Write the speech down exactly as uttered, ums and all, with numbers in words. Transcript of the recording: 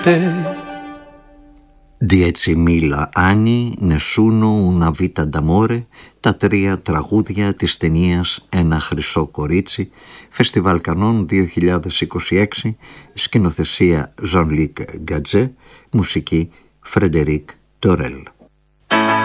Dieci mila anni, nessuno, una vita d'amore, τα τρία τραγούδια της ταινίας «Ένα χρυσό κορίτσι», Φεστιβάλ Κανών δύο χιλιάδες είκοσι έξι, σκηνοθεσία Jean-Luc Gadget, μουσική Φρεντερίκ Τορέλ.